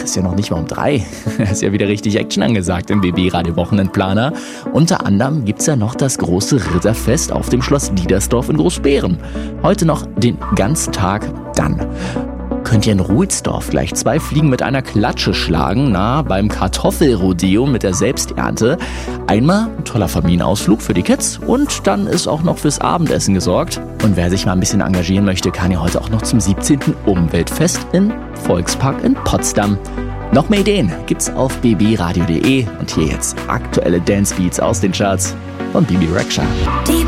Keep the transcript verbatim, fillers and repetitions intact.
ist ja noch nicht mal um drei. Ist ja wieder richtig Action angesagt im B B Radio Wochenendplaner. Unter anderem gibt's ja noch das große Ritterfest auf dem Schloss Diedersdorf in Großbeeren. Heute noch den ganzen Tag. Dann könnt ihr in Ruhitsdorf gleich zwei Fliegen mit einer Klatsche schlagen, na, beim Kartoffelrodeo mit der Selbsternte. Einmal ein toller Familienausflug für die Kids und dann ist auch noch fürs Abendessen gesorgt. Und wer sich mal ein bisschen engagieren möchte, kann ja heute auch noch zum siebzehnten Umweltfest im Volkspark in Potsdam. Noch mehr Ideen gibt's auf b b radio punkt d e und hier jetzt aktuelle Dancebeats aus den Charts von Bibi Rexha.